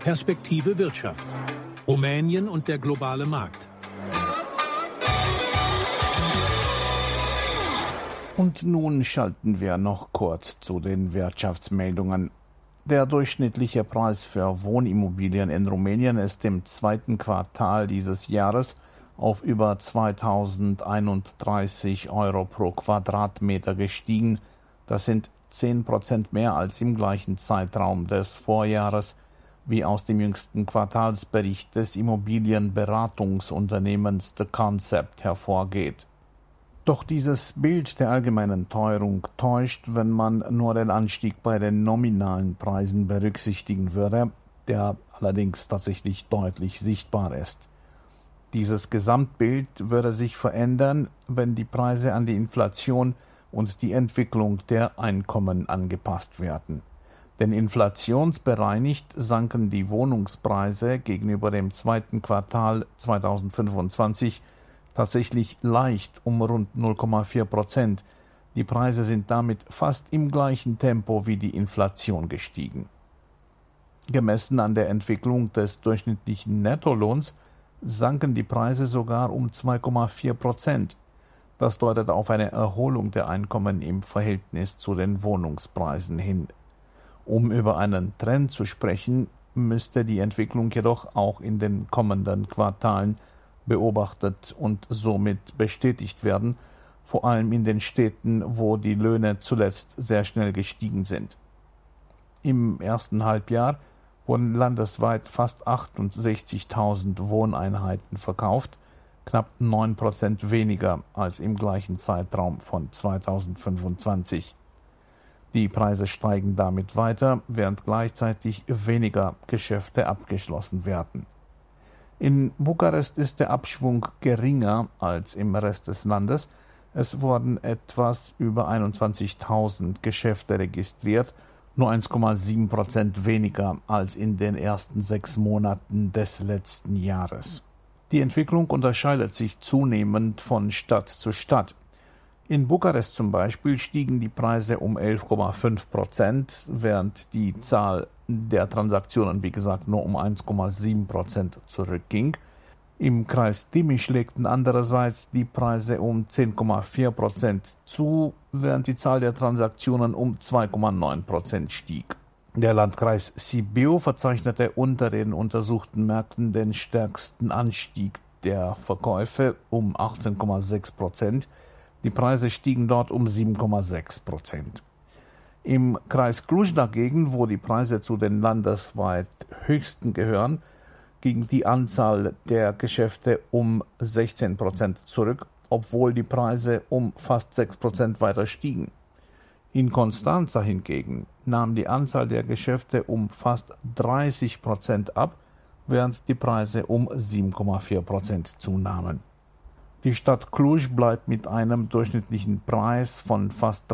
Perspektive Wirtschaft. Rumänien und der globale Markt. Und nun schalten wir noch kurz zu den Wirtschaftsmeldungen. Der durchschnittliche Preis für Wohnimmobilien in Rumänien ist im zweiten Quartal dieses Jahres auf über 2031 Euro pro Quadratmeter gestiegen. Das sind 10% mehr als im gleichen Zeitraum des Vorjahres, wie aus dem jüngsten Quartalsbericht des Immobilienberatungsunternehmens The Concept hervorgeht. Doch dieses Bild der allgemeinen Teuerung täuscht, wenn man nur den Anstieg bei den nominalen Preisen berücksichtigen würde, der allerdings tatsächlich deutlich sichtbar ist. Dieses Gesamtbild würde sich verändern, wenn die Preise an die Inflation und die Entwicklung der Einkommen angepasst werden. Denn inflationsbereinigt sanken die Wohnungspreise gegenüber dem zweiten Quartal 2025 tatsächlich leicht um rund 0,4%. Die Preise sind damit fast im gleichen Tempo wie die Inflation gestiegen. Gemessen an der Entwicklung des durchschnittlichen Nettolohns sanken die Preise sogar um 2,4%. Das deutet auf eine Erholung der Einkommen im Verhältnis zu den Wohnungspreisen hin. Um über einen Trend zu sprechen, müsste die Entwicklung jedoch auch in den kommenden Quartalen beobachtet und somit bestätigt werden, vor allem in den Städten, wo die Löhne zuletzt sehr schnell gestiegen sind. Im ersten Halbjahr wurden landesweit fast 68.000 Wohneinheiten verkauft, knapp 9% weniger als im gleichen Zeitraum von 2025. Die Preise steigen damit weiter, während gleichzeitig weniger Geschäfte abgeschlossen werden. In Bukarest ist der Abschwung geringer als im Rest des Landes. Es wurden etwas über 21.000 Geschäfte registriert, nur 1,7% weniger als in den ersten 6 Monaten des letzten Jahres. Die Entwicklung unterscheidet sich zunehmend von Stadt zu Stadt. In Bukarest zum Beispiel stiegen die Preise um 11,5%, während die Zahl der Transaktionen, wie gesagt, nur um 1,7% zurückging. Im Kreis Timiș legten andererseits die Preise um 10,4% zu, während die Zahl der Transaktionen um 2,9% stieg. Der Landkreis Sibiu verzeichnete unter den untersuchten Märkten den stärksten Anstieg der Verkäufe um 18,6%. Die Preise stiegen dort um 7,6%. Im Kreis Cluj dagegen, wo die Preise zu den landesweit höchsten gehören, ging die Anzahl der Geschäfte um 16% zurück, obwohl die Preise um fast 6% weiter stiegen. In Constanța hingegen nahm die Anzahl der Geschäfte um fast 30% ab, während die Preise um 7,4% zunahmen. Die Stadt Cluj bleibt mit einem durchschnittlichen Preis von fast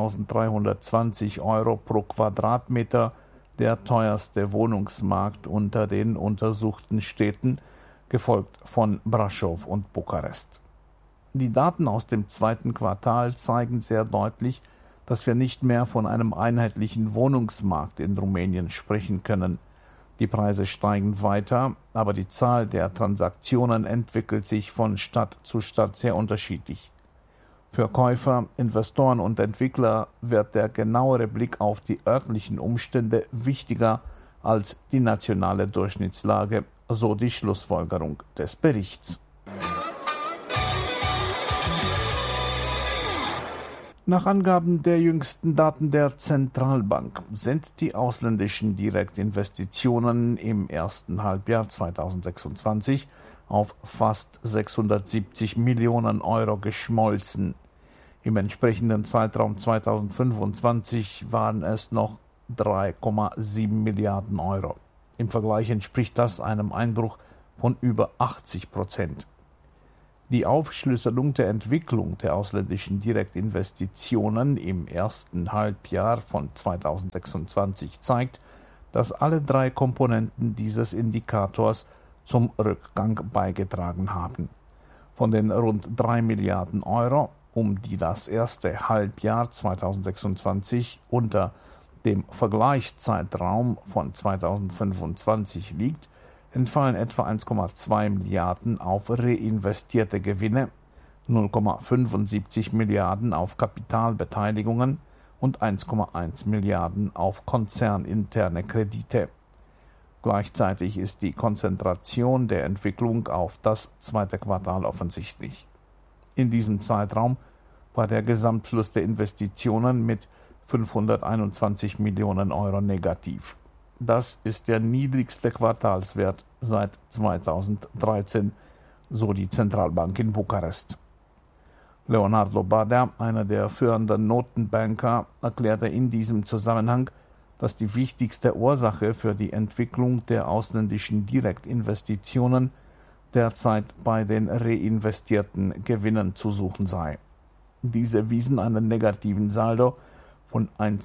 3.320 Euro pro Quadratmeter der teuerste Wohnungsmarkt unter den untersuchten Städten, gefolgt von Brașov und Bukarest. Die Daten aus dem zweiten Quartal zeigen sehr deutlich, dass wir nicht mehr von einem einheitlichen Wohnungsmarkt in Rumänien sprechen können. Die Preise steigen weiter, aber die Zahl der Transaktionen entwickelt sich von Stadt zu Stadt sehr unterschiedlich. Für Käufer, Investoren und Entwickler wird der genauere Blick auf die örtlichen Umstände wichtiger als die nationale Durchschnittslage, so die Schlussfolgerung des Berichts. Nach Angaben der jüngsten Daten der Zentralbank sind die ausländischen Direktinvestitionen im ersten Halbjahr 2026 auf fast 670 Millionen Euro geschmolzen. Im entsprechenden Zeitraum 2025 waren es noch 3,7 Milliarden Euro. Im Vergleich entspricht das einem Einbruch von über 80%. Die Aufschlüsselung der Entwicklung der ausländischen Direktinvestitionen im ersten Halbjahr von 2026 zeigt, dass alle 3 Komponenten dieses Indikators zum Rückgang beigetragen haben. Von den rund 3 Milliarden Euro, um die das erste Halbjahr 2026 unter dem Vergleichszeitraum von 2025 liegt, entfallen etwa 1,2 Milliarden auf reinvestierte Gewinne, 0,75 Milliarden auf Kapitalbeteiligungen und 1,1 Milliarden auf konzerninterne Kredite. Gleichzeitig ist die Konzentration der Entwicklung auf das zweite Quartal offensichtlich. In diesem Zeitraum war der Gesamtfluss der Investitionen mit 521 Millionen Euro negativ. Das ist der niedrigste Quartalswert seit 2013, so die Zentralbank in Bukarest. Leonardo Badea, einer der führenden Notenbanker, erklärte in diesem Zusammenhang, dass die wichtigste Ursache für die Entwicklung der ausländischen Direktinvestitionen derzeit bei den reinvestierten Gewinnen zu suchen sei. Diese wiesen einen negativen Saldo von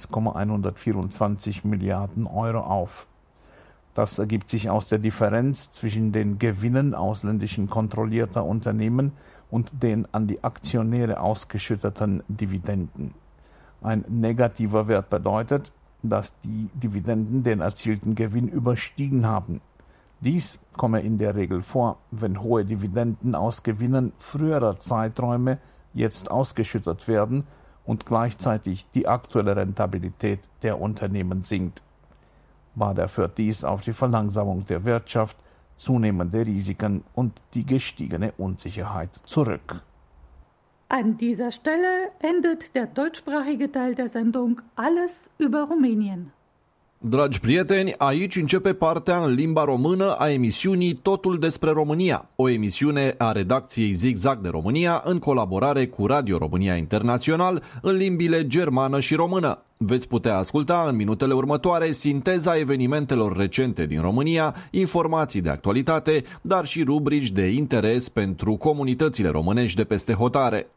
1,124 Milliarden Euro auf. Das ergibt sich aus der Differenz zwischen den Gewinnen ausländischen kontrollierter Unternehmen und den an die Aktionäre ausgeschütteten Dividenden. Ein negativer Wert bedeutet, dass die Dividenden den erzielten Gewinn überstiegen haben. Dies komme in der Regel vor, wenn hohe Dividenden aus Gewinnen früherer Zeiträume jetzt ausgeschüttet werden und gleichzeitig die aktuelle Rentabilität der Unternehmen sinkt. Badea führt dies auf die Verlangsamung der Wirtschaft, zunehmende Risiken und die gestiegene Unsicherheit zurück. An dieser Stelle endet der deutschsprachige Teil der Sendung Alles über Rumänien. Dragi prieteni, aici începe partea în limba română a emisiunii Totul despre România, o emisiune a redacției Zigzag de România în colaborare cu Radio România Internațional în limbile germană și română. Veți putea asculta în minutele următoare sinteza evenimentelor recente din România, informații de actualitate, dar și rubrici de interes pentru comunitățile românești de peste hotare.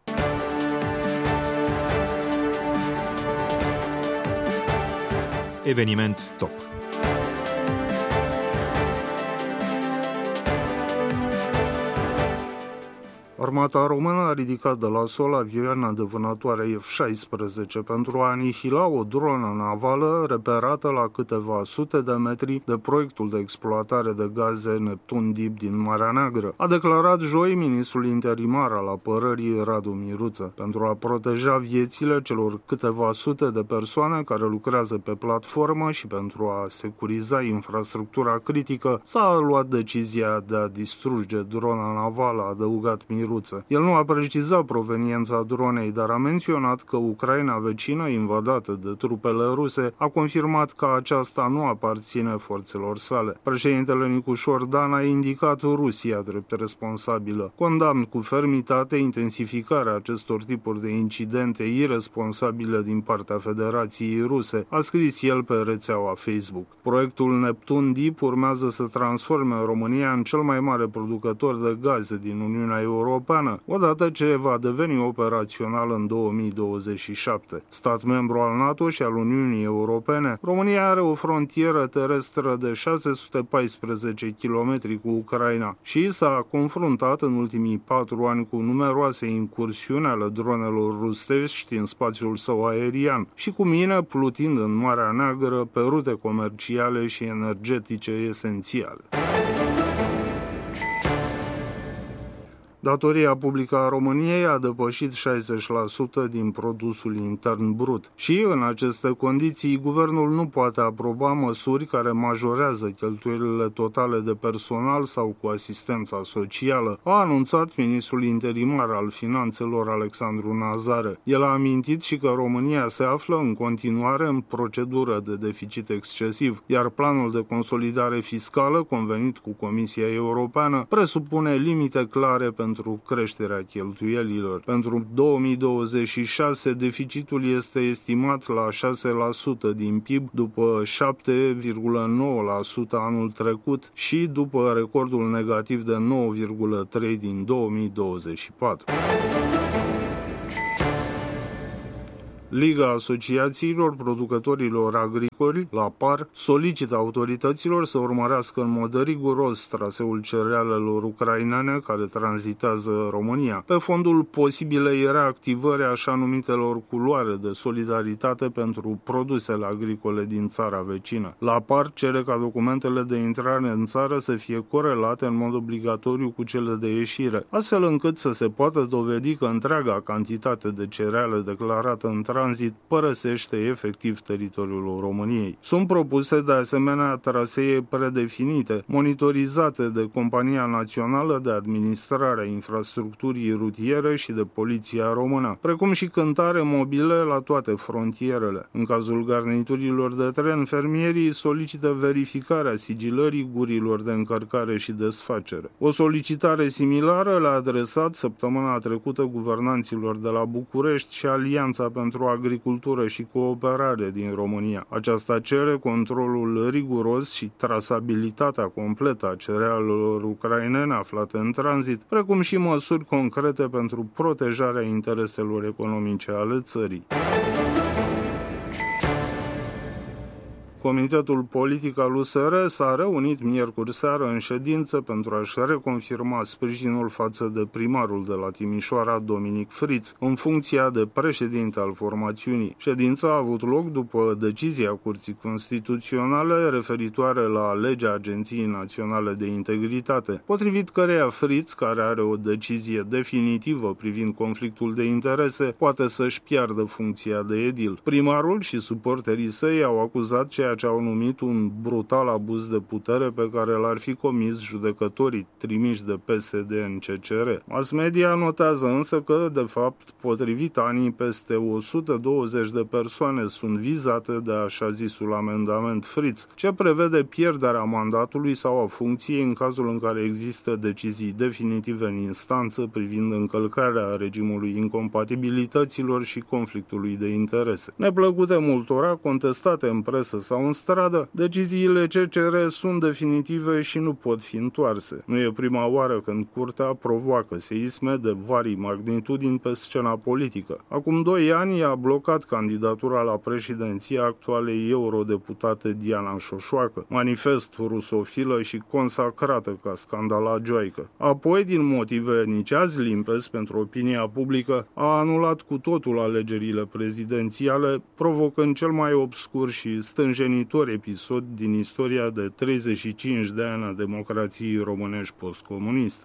Eveniment top. Armata română a ridicat de la sol avioana de vânătoare F-16 pentru a anihila o dronă navală reperată la câteva sute de metri de proiectul de exploatare de gaze Neptun Deep din Marea Neagră, a declarat joi ministrul interimar al apărării Radu Miruță. Pentru a proteja viețile celor câteva sute de persoane care lucrează pe platformă și pentru a securiza infrastructura critică, s-a luat decizia de a distruge drona navală, a adăugat Miruță. El nu a precizat proveniența dronei, dar a menționat că Ucraina vecină, invadată de trupele ruse, a confirmat că aceasta nu aparține forțelor sale. Președintele Nicușor Dan a indicat Rusia drept responsabilă. Condamn cu fermitate intensificarea acestor tipuri de incidente irresponsabile din partea Federației Ruse, a scris el pe rețeaua Facebook. Proiectul Neptun Deep urmează să transforme România în cel mai mare producător de gaze din Uniunea Europeană, odată ce va deveni operațional în 2027. Stat membru al NATO și al Uniunii Europene, România are o frontieră terestră de 614 km cu Ucraina și s-a confruntat în ultimii 4 ani cu numeroase incursiuni ale dronelor rusești în spațiul său aerian și cu mine plutind în Marea Neagră pe rute comerciale și energetice esențiale. Datoria publică a României a depășit 60% din produsul intern brut și, în aceste condiții, guvernul nu poate aproba măsuri care majorează cheltuielile totale de personal sau cu asistența socială, a anunțat ministrul interimar al finanțelor Alexandru Nazare. El a amintit și că România se află în continuare în procedură de deficit excesiv, iar planul de consolidare fiscală convenit cu Comisia Europeană presupune limite clare pentru creșterea cheltuielilor. Pentru 2026, deficitul este estimat la 6% din PIB, după 7,9% anul trecut și după recordul negativ de 9,3% din 2024. Liga Asociațiilor Producătorilor Agricoli, la PAR, solicită autorităților să urmărească în mod riguros traseul cerealelor ucrainene care tranzitează România, pe fondul posibilei reactivări așa numitelor culoare de solidaritate pentru produsele agricole din țara vecină. La PAR cere ca documentele de intrare în țară să fie corelate în mod obligatoriu cu cele de ieșire, astfel încât să se poată dovedi că întreaga cantitate de cereale declarată în tranzit părăsește efectiv teritoriul României. Sunt propuse de asemenea trasee predefinite, monitorizate de Compania Națională de Administrare a Infrastructurii Rutiere și de Poliția Română, precum și cântare mobile la toate frontierele. În cazul garniturilor de tren, fermierii solicită verificarea sigilării gurilor de încărcare și desfacere. O solicitare similară le-a adresat săptămâna trecută guvernanților de la București și Alianța pentru Agricultură și Cooperare din România. Aceasta cere controlul riguros și trasabilitatea completă a cerealelor ucrainene aflate în tranzit, precum și măsuri concrete pentru protejarea intereselor economice ale țării. Comitetul politic al USR s-a reunit miercuri seară în ședință pentru a-și reconfirma sprijinul față de primarul de la Timișoara, Dominic Friț, în funcția de președinte al formațiunii. Ședința a avut loc după decizia Curții Constituționale referitoare la legea Agenției Naționale de Integritate, potrivit căreia Friț, care are o decizie definitivă privind conflictul de interese, poate să-și piardă funcția de edil. Primarul și suporterii săi au acuzat ceea ce au numit un brutal abuz de putere pe care l-ar fi comis judecătorii trimiși de PSD în CCR. Mass media notează însă că, de fapt, potrivit anii, peste 120 de persoane sunt vizate de așa zisul amendament Friț, ce prevede pierderea mandatului sau a funcției în cazul în care există decizii definitive în instanță privind încălcarea regimului incompatibilităților și conflictului de interese. Neplăcute multora, contestate în presă sau în stradă, deciziile CCR sunt definitive și nu pot fi întoarse. Nu e prima oară când curtea provoacă seisme de vari magnitudini pe scena politică. Acum 2 ani a blocat candidatura la președinția actualei eurodeputate Diana Șoșoacă, manifest rusofilă și consacrată ca scandalagioică. Apoi, din motive nici azi limpezi pentru opinia publică, a anulat cu totul alegerile prezidențiale, provocând cel mai obscur și stânjenitor episod din istoria de 35 de ani a democrației românești postcomuniste.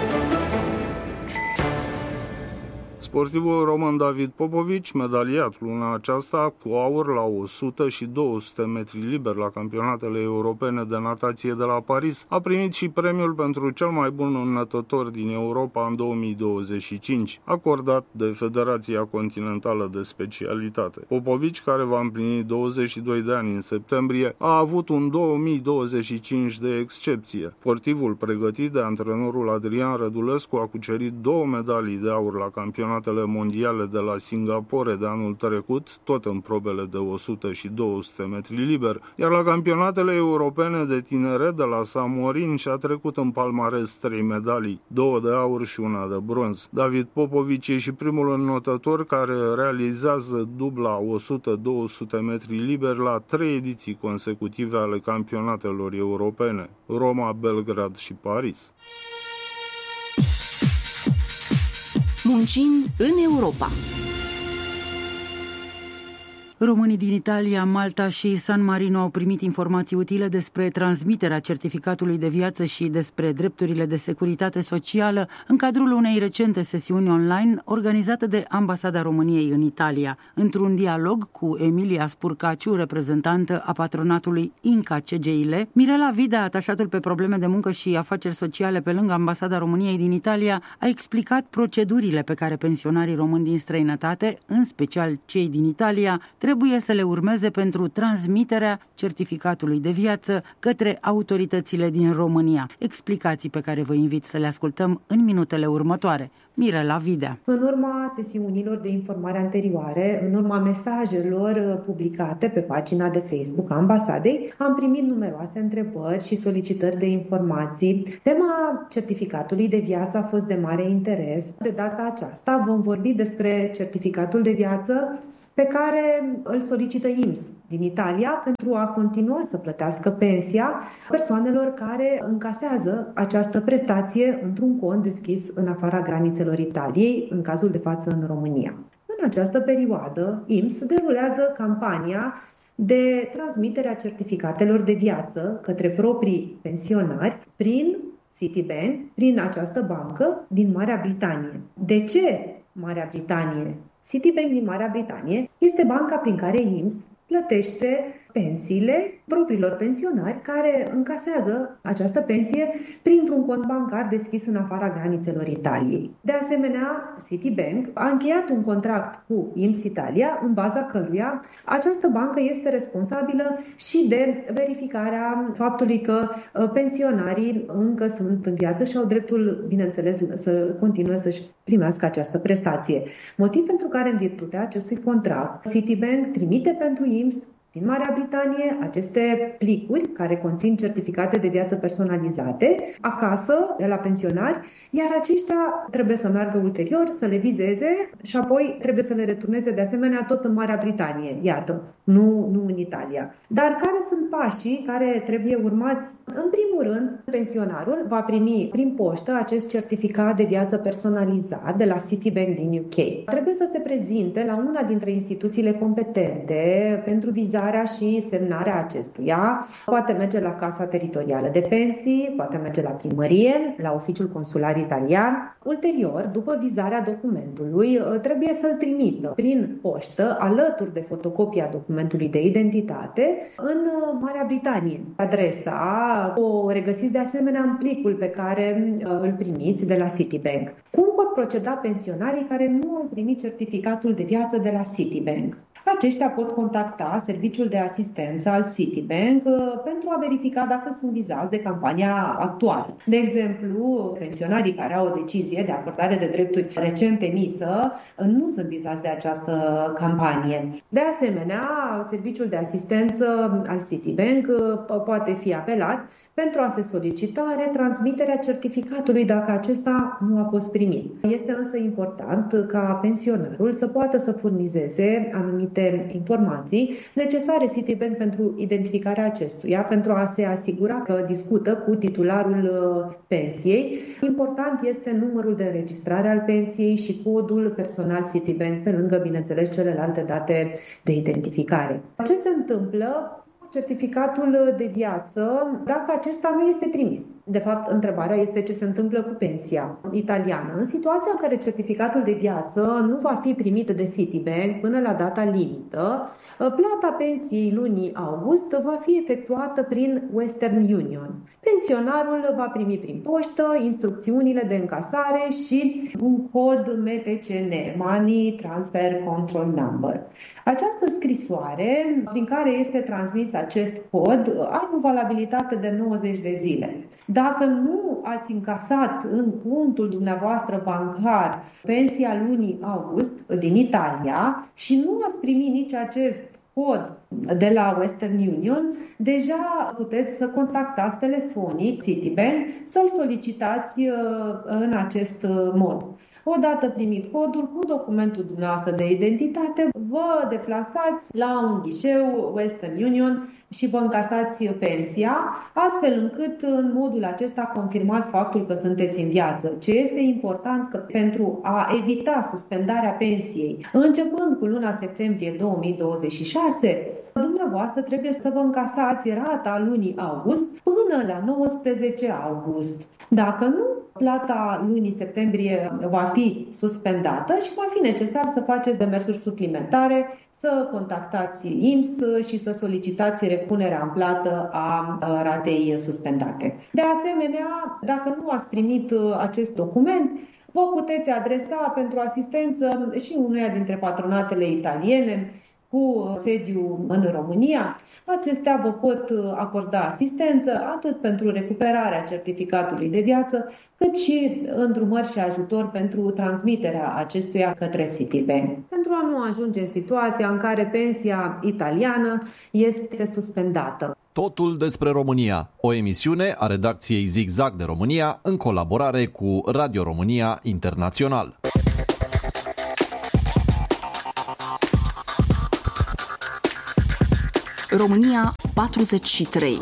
Sportivul român David Popovici, medaliat luna aceasta cu aur la 100 și 200 metri liber la campionatele europene de natație de la Paris, a primit și premiul pentru cel mai bun înnătător din Europa în 2025, acordat de Federația Continentală de Specialitate. Popovici, care va împlini 22 de ani în septembrie, a avut un 2025 de excepție. Sportivul pregătit de antrenorul Adrian Rădulescu a cucerit 2 medalii de aur la campionatele mondiale de la Singapore de anul trecut, tot în probele de 100 și 200 metri liber, iar la campionatele europene de tineret de la Samorin și-a trecut în palmares 3 medalii, 2 de aur și 1 de bronz. David Popovici e și primul înnotător care realizează dubla 100-200 metri liber la 3 ediții consecutive ale campionatelor europene, Roma, Belgrad și Paris. Muncind în Europa. Românii din Italia, Malta și San Marino au primit informații utile despre transmiterea certificatului de viață și despre drepturile de securitate socială în cadrul unei recente sesiuni online organizate de Ambasada României în Italia. Într-un dialog cu Emilia Spurcaciu, reprezentantă a patronatului Inca CGIL, Mirela Vida, atașatul pe probleme de muncă și afaceri sociale pe lângă Ambasada României din Italia, a explicat procedurile pe care pensionarii români din străinătate, în special cei din Italia, trebuie să le urmeze pentru transmiterea certificatului de viață către autoritățile din România. Explicații pe care vă invit să le ascultăm în minutele următoare. Mirela Videa. În urma sesiunilor de informare anterioare, în urma mesajelor publicate pe pagina de Facebook a Ambasadei, am primit numeroase întrebări și solicitări de informații. Tema certificatului de viață a fost de mare interes. De data aceasta vom vorbi despre certificatul de viață pe care îl solicită INPS din Italia pentru a continua să plătească pensia persoanelor care încasează această prestație într-un cont deschis în afara granițelor Italiei, în cazul de față în România. În această perioadă, INPS derulează campania de transmitere a certificatelor de viață către proprii pensionari prin Citibank, prin această bancă din Marea Britanie. De ce Marea Britanie? Citibank din Marea Britanie este banca prin care INPS plătește pensiile propriilor pensionari care încasează această pensie printr-un cont bancar deschis în afara granițelor Italiei. De asemenea, Citibank a încheiat un contract cu INPS Italia, în baza căruia această bancă este responsabilă și de verificarea faptului că pensionarii încă sunt în viață și au dreptul, bineînțeles, să continue să-și primească această prestație. Motiv pentru care, în virtutea acestui contract, Citibank trimite pentru INPS din Marea Britanie aceste plicuri care conțin certificate de viață personalizate acasă, de la pensionari, iar aceștia trebuie să meargă ulterior, să le vizeze și apoi trebuie să le returneze de asemenea tot în Marea Britanie, iată, nu în Italia. Dar care sunt pașii care trebuie urmați? În primul rând, pensionarul va primi prin poștă acest certificat de viață personalizat de la Citibank din UK. Trebuie să se prezinte la una dintre instituțiile competente pentru vizarea și semnarea acestuia. Poate merge la Casa Teritorială de Pensii, poate merge la primărie, la Oficiul Consular Italian. Ulterior, după vizarea documentului, trebuie să-l trimită prin poștă, alături de fotocopia documentului de identitate, în Marea Britanie. Adresa o regăsiți de asemenea în plicul pe care îl primiți de la Citibank. Cum pot proceda pensionarii care nu au primit certificatul de viață de la Citibank? Aceștia pot contacta serviciul de asistență al Citibank pentru a verifica dacă sunt vizați de campania actuală. De exemplu, pensionarii care au o decizie de acordare de drepturi recent emisă nu sunt vizați de această campanie. De asemenea, serviciul de asistență al Citibank poate fi apelat pentru a se solicita retransmiterea certificatului dacă acesta nu a fost primit. Este însă important ca pensionarul să poată să furnizeze anumite informații necesare Citibank pentru identificarea acestuia, pentru a se asigura că discută cu titularul pensiei. Important este numărul de înregistrare al pensiei și codul personal Citibank, pe lângă, bineînțeles, celelalte date de identificare. Ce se întâmplă certificatul de viață dacă acesta nu este trimis? De fapt, întrebarea este ce se întâmplă cu pensia italiană. În situația în care certificatul de viață nu va fi primit de Citibank până la data limită, plata pensiei lunii august va fi efectuată prin Western Union. Pensionarul va primi prin poștă instrucțiunile de încasare și un cod MTCN, Money Transfer Control Number. Această scrisoare, prin care este transmis acest cod, are o valabilitate de 90 de zile. Dacă nu ați încasat în contul dumneavoastră bancar pensia lunii august din Italia și nu ați primit nici acest cod de la Western Union, deja puteți să contactați telefonic Citibank să-l solicitați în acest mod. Odată primit codul cu documentul dumneavoastră de identitate, vă deplasați la un ghișeu Western Union și vă încasați pensia, astfel încât în modul acesta confirmați faptul că sunteți în viață. Ce este important, că pentru a evita suspendarea pensiei, începând cu luna septembrie 2026, dumneavoastră trebuie să vă încasați rata lunii august până la 19 august. Dacă nu, plata lunii septembrie va fi suspendată și va fi necesar să faceți demersuri suplimentare, să contactați INPS și să solicitați repunerea în plată a ratei suspendate. De asemenea, dacă nu ați primit acest document, vă puteți adresa pentru asistență și unuia dintre patronatele italiene cu sediu în România. Acestea vă pot acorda asistență atât pentru recuperarea certificatului de viață, cât și îndrumări și ajutor pentru transmiterea acestuia către Citibank. Pentru a nu ajunge în situația în care pensia italiană este suspendată. Totul despre România, o emisiune a redacției Zigzag de România în colaborare cu Radio România Internațional. România 43.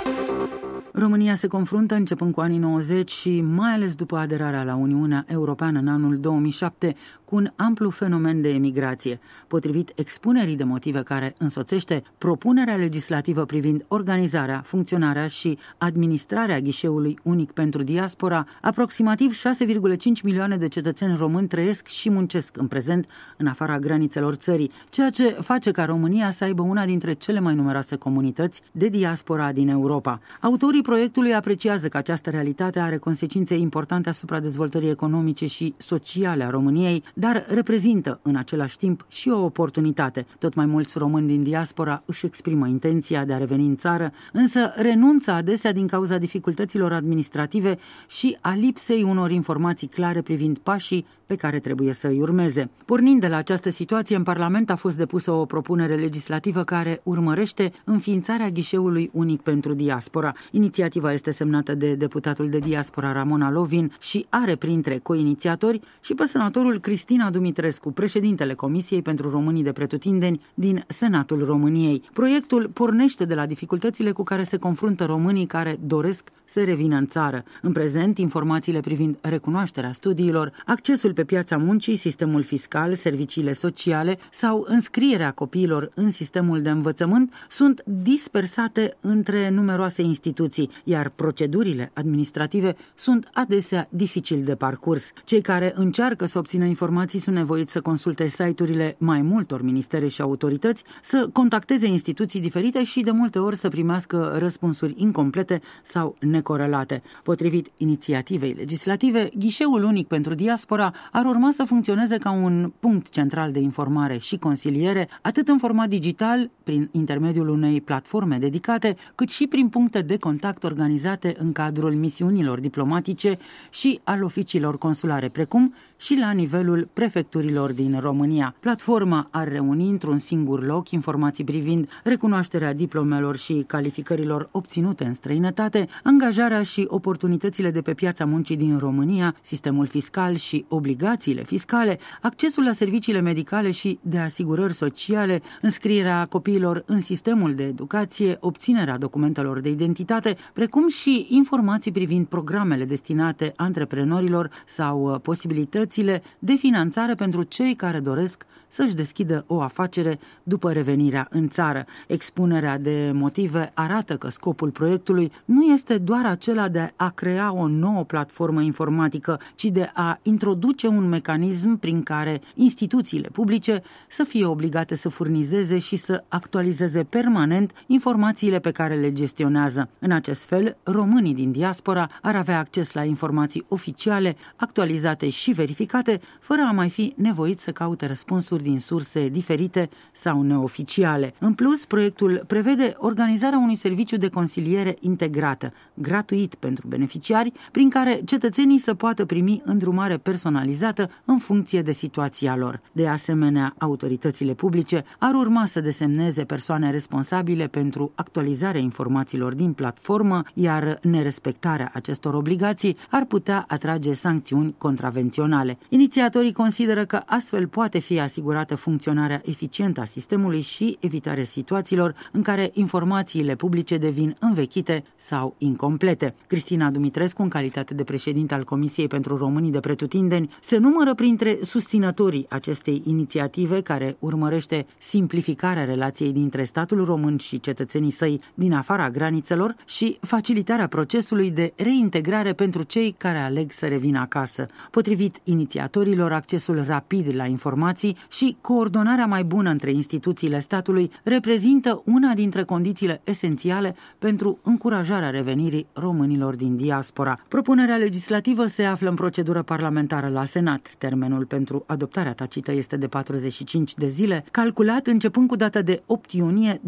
România se confruntă începând cu anii 90 și mai ales după aderarea la Uniunea Europeană în anul 2007 cu un amplu fenomen de emigrație. Potrivit expunerii de motive care însoțește propunerea legislativă privind organizarea, funcționarea și administrarea ghișeului unic pentru diaspora, aproximativ 6,5 milioane de cetățeni români trăiesc și muncesc în prezent în afara granițelor țării, ceea ce face ca România să aibă una dintre cele mai numeroase comunități de diaspora din Europa. Autorii proiectului apreciază că această realitate are consecințe importante asupra dezvoltării economice și sociale a României, dar reprezintă în același timp și o oportunitate. Tot mai mulți români din diaspora își exprimă intenția de a reveni în țară, însă renunță adesea din cauza dificultăților administrative și a lipsei unor informații clare privind pașii pe care trebuie să îi urmeze. Pornind de la această situație, în Parlament a fost depusă o propunere legislativă care urmărește înființarea ghișeului unic pentru diaspora. Inițiativa este semnată de deputatul de diaspora Ramona Lovin și are printre coinițiatori și pe senatorul Cristina Dumitrescu, președintele Comisiei pentru Românii de Pretutindeni din Senatul României. Proiectul pornește de la dificultățile cu care se confruntă românii care doresc să revină în țară. În prezent, informațiile privind recunoașterea studiilor, accesul pe piața muncii, sistemul fiscal, serviciile sociale sau înscrierea copiilor în sistemul de învățământ sunt dispersate între numeroase instituții, iar procedurile administrative sunt adesea dificil de parcurs. Cei care încearcă să obțină informații sunt nevoiți să consulte site-urile mai multor ministere și autorități, să contacteze instituții diferite și de multe ori să primească răspunsuri incomplete sau necorelate. Potrivit inițiativei legislative, ghișeul unic pentru diaspora ar urma să funcționeze ca un punct central de informare și consiliere, atât în format digital, prin intermediul unei platforme dedicate, cât și prin puncte de contact organizate în cadrul misiunilor diplomatice și al oficiilor consulare, precum și la nivelul prefecturilor din România. Platforma ar reuni într-un singur loc informații privind recunoașterea diplomelor și calificărilor obținute în străinătate, angajarea și oportunitățile de pe piața muncii din România, sistemul fiscal și obligațiile fiscale, accesul la serviciile medicale și de asigurări sociale, înscrierea copiilor în sistemul de educație, obținerea documentelor de identitate, precum și informații privind programele destinate antreprenorilor sau posibilitățile de finanțare pentru cei care doresc să-și deschidă o afacere după revenirea în țară. Expunerea de motive arată că scopul proiectului nu este doar acela de a crea o nouă platformă informatică, ci de a introduce un mecanism prin care instituțiile publice să fie obligate să furnizeze și să actualizeze permanent informațiile pe care le gestionează. În acest fel, românii din diaspora ar avea acces la informații oficiale, actualizate și verificate, fără a mai fi nevoiți să caute răspunsuri din surse diferite sau neoficiale. În plus, proiectul prevede organizarea unui serviciu de consiliere integrată, gratuit pentru beneficiari, prin care cetățenii să poată primi îndrumare personalizată în funcție de situația lor. De asemenea, autoritățile publice ar urma să desemneze persoane responsabile pentru actualizarea informațiilor din platformă, iar nerespectarea acestor obligații ar putea atrage sancțiuni contravenționale. Inițiatorii consideră că astfel poate fi asigurată funcționarea eficientă a sistemului și evitarea situațiilor în care informațiile publice devin învechite sau incomplete. Cristina Dumitrescu, în calitate de președinte al Comisiei pentru Românii de Pretutindeni, se numără printre susținătorii acestei inițiative care urmărește simplificarea relației dintre statul român și cetățenii săi din afara granițelor și facilitarea procesului de reintegrare pentru cei care aleg să revină acasă. Potrivit inițiatorilor, accesul rapid la informații și coordonarea mai bună între instituțiile statului reprezintă una dintre condițiile esențiale pentru încurajarea revenirii românilor din diaspora. Propunerea legislativă se află în procedură parlamentară la Senat. Termenul pentru adoptarea tacită este de 45 de zile, calculat începând cu data de 8 iunie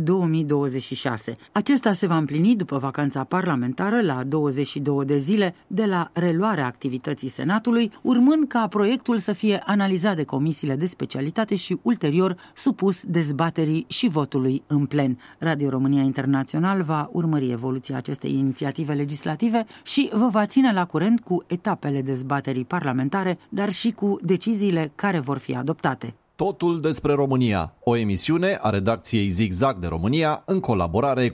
2026. Acesta se va împlini după vacanța parlamentară la 22 de zile de la reluarea activității Senatului, urmând ca proiectul să fie analizat de comisiile de specialitate și ulterior supus dezbaterii și votului în plen. Radio România Internațional va urmări evoluția acestei inițiative legislative și vă va ține la curent cu etapele dezbaterii parlamentare, dar și cu deciziile care vor fi adoptate. Totul despre România, o emisiune a redacției Zigzag de România în colaborare